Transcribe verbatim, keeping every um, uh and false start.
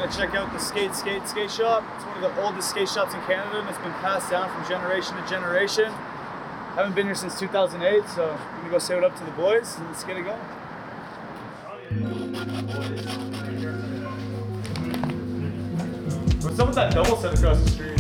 gonna check out the Skate Skate Skate Shop. It's one of the oldest skate shops in Canada, and it's been passed down from generation to generation. Haven't been here since two thousand eight, so I'm gonna go say what up to the boys and let's get it going. What's up with that double set across the street?